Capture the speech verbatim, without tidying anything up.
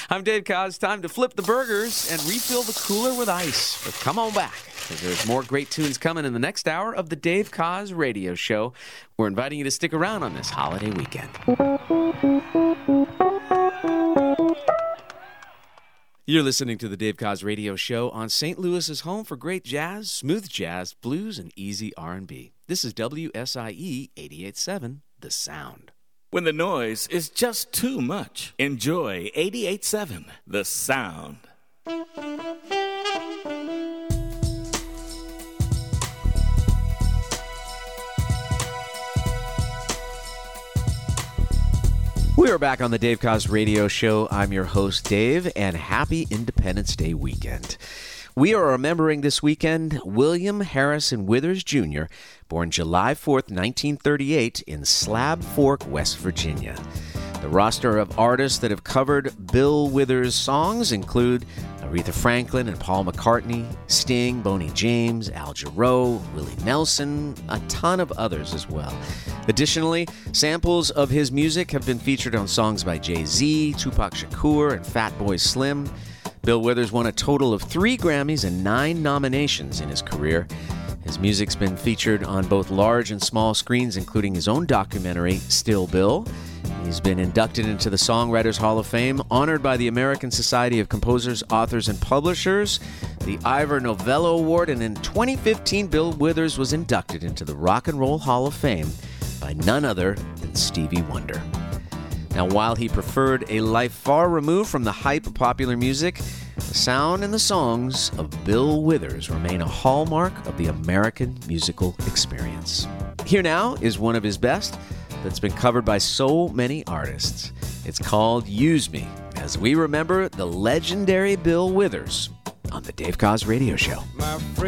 I'm Dave Koz. Time to flip the burgers and refill the cooler with ice. But come on back, because there's more great tunes coming in the next hour of the Dave Koz Radio Show. We're inviting you to stick around on this holiday weekend. You're listening to the Dave Koz Radio Show on Saint Louis's home for great jazz, smooth jazz, blues, and easy R and B. This is W S I E eighty-eight point seven, The Sound. When the noise is just too much, enjoy eighty-eight point seven, The Sound. We are back on the Dave Koz Radio Show. I'm your host, Dave, and happy Independence Day weekend. We are remembering this weekend William Harrison Withers, Junior, born July fourth, nineteen thirty-eight, in Slab Fork, West Virginia. The roster of artists that have covered Bill Withers' songs include Aretha Franklin and Paul McCartney, Sting, Boney James, Al Jarreau, Willie Nelson, a ton of others as well. Additionally, samples of his music have been featured on songs by Jay-Z, Tupac Shakur, and Fatboy Slim. Bill Withers won a total of three Grammys and nine nominations in his career. His music's been featured on both large and small screens, including his own documentary, Still Bill. He's been inducted into the Songwriters Hall of Fame, honored by the American Society of Composers, Authors, and Publishers, the Ivor Novello Award, and in twenty fifteen, Bill Withers was inducted into the Rock and Roll Hall of Fame by none other than Stevie Wonder. Now, while he preferred a life far removed from the hype of popular music, the sound and the songs of Bill Withers remain a hallmark of the American musical experience. Here now is one of his best that's been covered by so many artists. It's called Use Me, as we remember the legendary Bill Withers on the Dave Koz Radio Show.